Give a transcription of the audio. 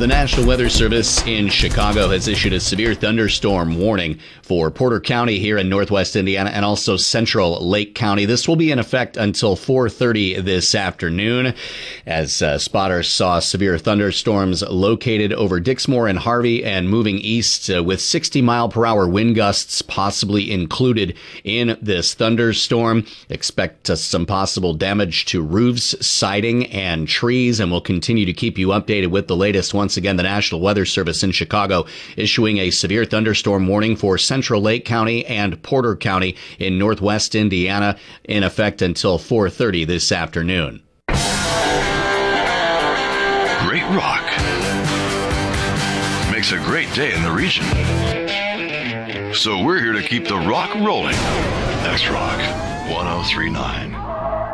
The National Weather Service in Chicago has issued a severe thunderstorm warning for Porter County here in northwest Indiana and also central Lake County. This will be in effect until 4:30 this afternoon as spotters saw severe thunderstorms located over Dixmoor and Harvey and moving east with 60-mile-per-hour wind gusts possibly included in this thunderstorm. Expect some possible damage to roofs, siding, and trees, and we'll continue to keep you updated with the latest. Once again, the National Weather Service in Chicago issuing a severe thunderstorm warning for Central Lake County and Porter County in northwest Indiana in effect until 4:30 this afternoon. Great rock makes a great day in the region. So we're here to keep the rock rolling. X Rock 1039.